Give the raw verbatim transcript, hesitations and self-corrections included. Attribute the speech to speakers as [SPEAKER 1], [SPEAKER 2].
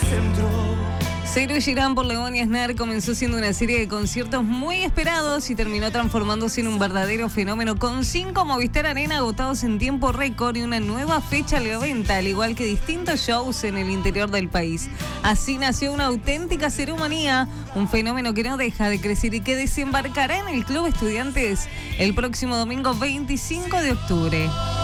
[SPEAKER 1] Cero Girán por León y Aznar comenzó siendo una serie de conciertos muy esperados y terminó transformándose en un verdadero fenómeno con cinco Movistar Arena agotados en tiempo récord y una nueva fecha a la venta, al igual que distintos shows en el interior del país. Así nació una auténtica ceremonia, un fenómeno que no deja de crecer y que desembarcará en el Club Estudiantes el próximo domingo veinticinco de octubre.